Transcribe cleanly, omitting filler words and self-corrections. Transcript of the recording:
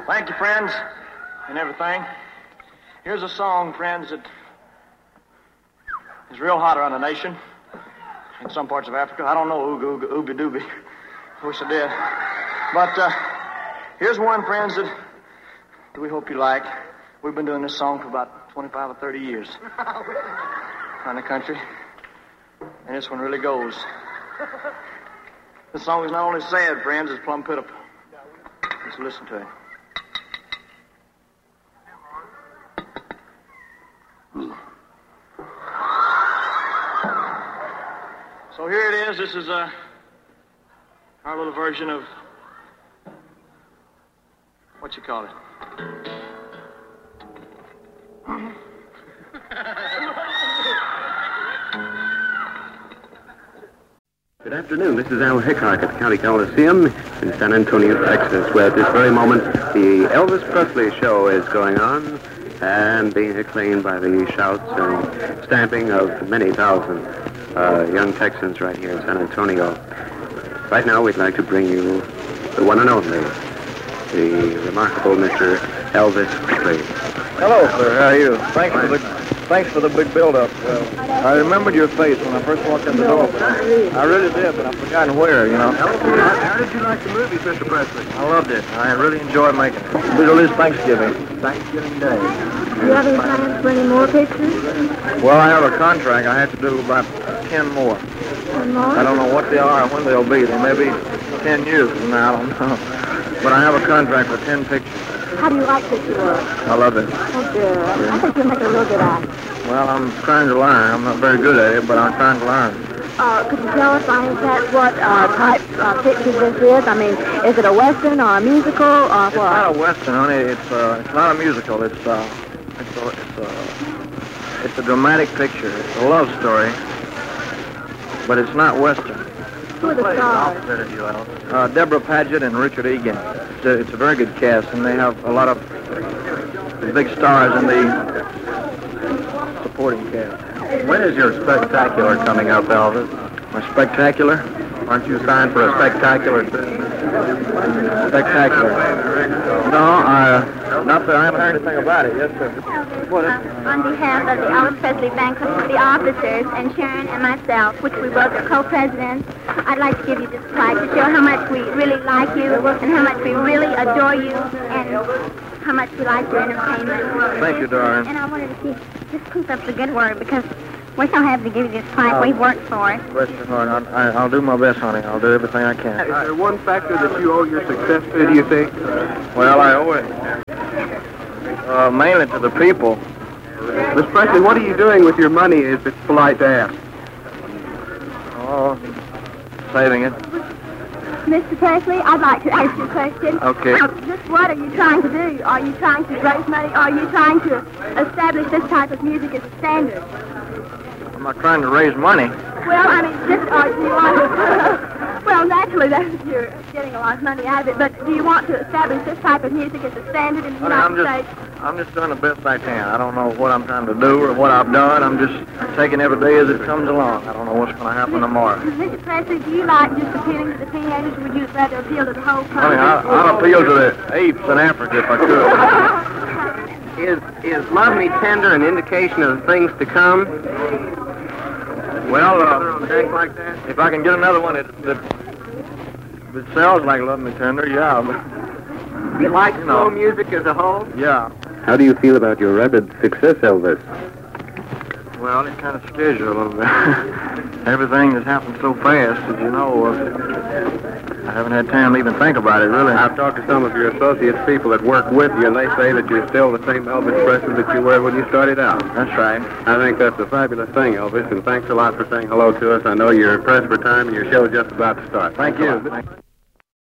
Thank you, friends, and everything. Here's a song, friends, that is real hot around the nation. In some parts of Africa. I don't know, ooga, ooga, ooga dooby. I wish I did. But here's one, friends, that we hope you like. We've been doing this song for about 25 or 30 years around the country. And this one really goes. This song is not only sad, friends, it's plumb pitiful. Let's listen to it. So here it is. This is our little version of what you call it. Good afternoon. This is Al Hickok at the County Coliseum in San Antonio, Texas, where at this very moment the Elvis Presley show is going on and being acclaimed by the shouts and stamping of many thousand young Texans right here in San Antonio. Right now, we'd like to bring you the one and only, the remarkable Mr. Elvis Presley. Hello, sir. How are you? Thanks for the big build-up. I remembered your face when I first walked in the door. I really did, but I've forgotten where, you know. How did you like the movie, Mr. Presley? I loved it. I really enjoyed making it. It is Thanksgiving. Thanksgiving Day. Do you have any plans for any more pictures? Well, I have a contract. I have to do about 10 more. 10 more? I don't know what they are or when they'll be. They may be 10 years from now. I don't know. But I have a contract for 10 pictures. How do you like picture work? I love it. Oh, dear. I think you'll make a real good actor. Well, I'm trying to learn. I'm not very good at it, but I'm trying to learn. Could you tell us by any chance what type of picture this is? I mean, is it a Western or a musical or what? It's not a Western, honey. It's not a musical. It's a dramatic picture. It's a love story, but it's not Western. Who are the stars? Deborah Paget and Richard Egan. It's a very good cast, and they have a lot of big stars in the supporting cast. When is your spectacular coming up, Elvis? My spectacular? Aren't you signed for a spectacular too? Spectacular. No, not that I haven't heard anything about it. Yes, sir. What is it? On behalf of the Elvis Presley Bank Company officers and Sharon and myself, which we both are co-presidents, I'd like to give you this plaque to show how much we really like you and how much we really adore you and how much we like your entertainment. Thank you, darling. And I wanted to just keep up the good work because we're so happy to give you this plaque. We've worked for it. Bless your heart. I'll do my best, honey. I'll do everything I can. Is there one factor that you owe your success to, do you think? Well, I owe it mainly to the people. Miss Presley, what are you doing with your money, if it's polite to ask? Oh, saving it. Mr. Presley, I'd like to ask you a question. Okay. Just what are you trying to do? Are you trying to raise money? Or are you trying to establish this type of music as a standard? I'm not trying to raise money. Well, I mean, just do you want to... Well, naturally, you're getting a lot of money out of it, but do you want to establish this type of music as a standard in the United States? I'm just doing the best I can. I don't know what I'm trying to do or what I've done. I'm just taking every day as it comes along. I don't know what's going to happen tomorrow. Mr. Presley, do you like just appealing to the teenagers, or would you rather appeal to the whole country? I mean, I'd appeal to the apes in Africa if I could. Is Love Me Tender an indication of things to come? Well, if I can get another one that sells like Love Me Tender, yeah. But, You like slow music as a whole? yeah. How do you feel about your rapid success, Elvis? Well, it kind of scares you a little bit. Everything has happened so fast, as you know. I haven't had time to even think about it, really. I've talked to some of your associates, people that work with you, and they say that you're still the same Elvis Presley that you were when you started out. That's right. I think that's a fabulous thing, Elvis, and thanks a lot for saying hello to us. I know you're pressed for time, and your show's just about to start. Thank you.